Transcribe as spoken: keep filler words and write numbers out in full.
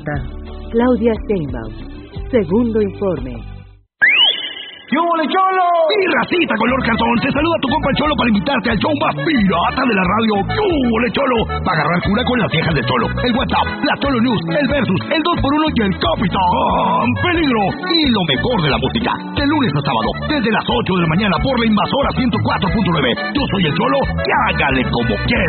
Claudia Sheinbaum. Segundo informe. ¡Yo, mole, Cholo! Mi racita color cartón, te saluda tu compa el Cholo para invitarte al show más pirata de la radio. ¡Yo, mole, Cholo! Para agarrar cura con las viejas de Cholo, el WhatsApp, la Cholo News, el Versus, el dos por uno y el Capitán Peligro. Y lo mejor de la música, de lunes a sábado, desde las ocho de la mañana por la Invasora ciento cuatro punto nueve. Yo soy el Cholo y hágale como quiera.